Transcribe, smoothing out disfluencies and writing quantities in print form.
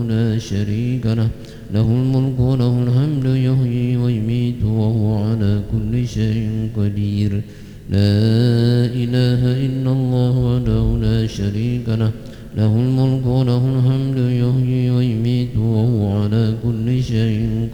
لا شريك له له الملك وله الحمد يحيي ويميت وهو على كل شيء قدير لا إله إلا الله وحده لا شريك له له الملك وله الحمد يحيي ويميت وهو على كل شيء